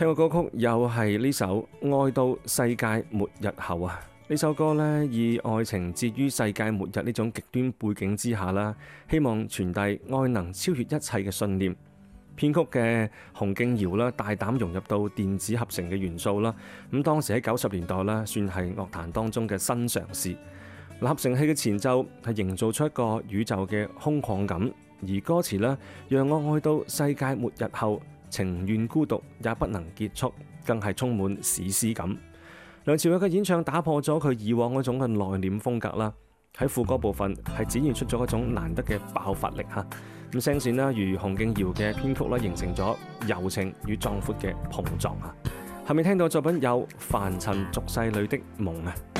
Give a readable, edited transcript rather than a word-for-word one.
聽過歌曲又係呢首《愛到世界末日後》啊！呢首歌呢，以愛情置於世界末日呢種極端背景之下啦，希望傳遞愛能超越一切嘅信念。編曲嘅洪敬堯啦，大膽融入到電子合成嘅元素啦，咁當時喺90年代啦，算係樂壇當中嘅新嘗試。合成器嘅前奏係營造出一個宇宙嘅空曠感，而歌詞呢，讓我愛到世界末日後，情願孤獨也不能結束，更係充滿史詩感。梁朝偉嘅演唱打破咗佢以往嗰種嘅內斂風格啦，喺副歌部分係展現出咗一種難得嘅爆發力嚇。咁聲線啦，如洪敬堯嘅編曲啦，形成咗柔情與壯闊嘅碰撞嚇。後面聽到作品有《凡塵俗世裡的夢》啊。